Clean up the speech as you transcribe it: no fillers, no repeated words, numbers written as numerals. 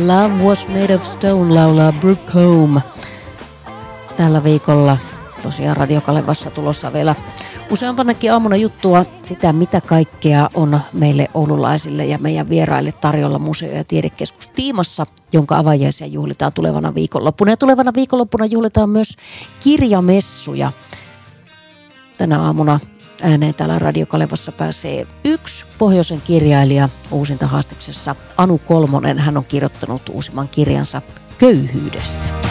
Love Was Made of Stone laulaa Brooke Home. Tällä viikolla tosiaan Radio Kalevassa tulossa vielä useampanakin aamuna juttua sitä, mitä kaikkea on meille oululaisille ja meidän vieraille tarjolla Museo- ja tiedekeskus Tiimassa, jonka avajaisia juhlitaan tulevana viikonloppuna. Ja tulevana viikonloppuna juhlitaan myös kirjamessuja. Tänä aamuna ääneen täällä Radio Kalevassa pääsee yksi pohjoisen kirjailija uusinta haastiksessa, Anu Kolmonen. Hän on kirjoittanut uusimman kirjansa köyhyydestä.